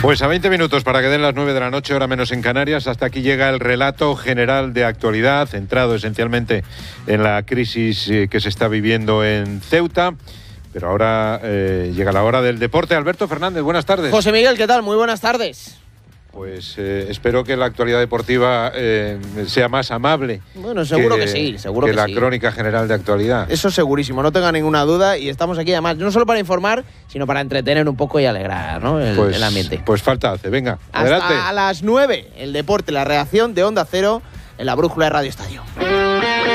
Pues a 20 minutos para que den las 9 de la noche, hora menos en Canarias. Hasta aquí llega el relato general de actualidad, centrado esencialmente en la crisis que se está viviendo en Ceuta. Pero ahora llega la hora del deporte. Alberto Fernández, buenas tardes. José Miguel, ¿qué tal? Muy buenas tardes. Pues espero que la actualidad deportiva sea más amable. Bueno, seguro que sí, seguro que sí. Que la crónica general de actualidad. Eso segurísimo, no tenga ninguna duda. Y estamos aquí además, no solo para informar, sino para entretener un poco y alegrar, ¿no? el ambiente. Pues falta hace, venga, adelante. Hasta a las 9, el deporte, la reacción de Onda Cero en la brújula de Radio Estadio.